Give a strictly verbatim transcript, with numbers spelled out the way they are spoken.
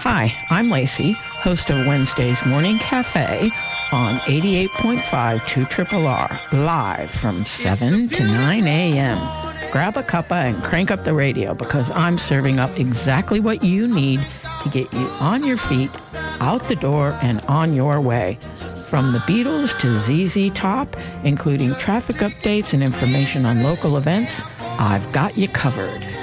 Hi, I'm Lacey, host of Wednesday's Morning Cafe on eighty-eight point five two R R R, live from seven to nine a.m. Grab a cuppa and crank up the radio because I'm serving up exactly what you need to get you on your feet, out the door, and on your way. From the Beatles to Z Z Top, including traffic updates and information on local events, I've got you covered.